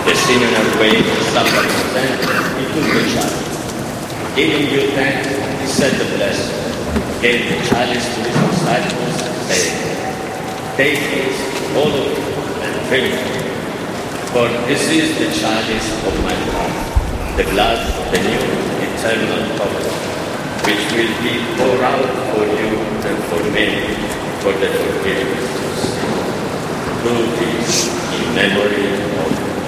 The sinner way suffered then he took the chalice. Giving you thanks, he said the blessing, gave the chalice to his disciples and said, take it, all of it, and drink it. For this is the chalice of my blood, the blood of the new eternal covenant, which will be poured out for you and for many for the forgiveness of sins. Do this in memory of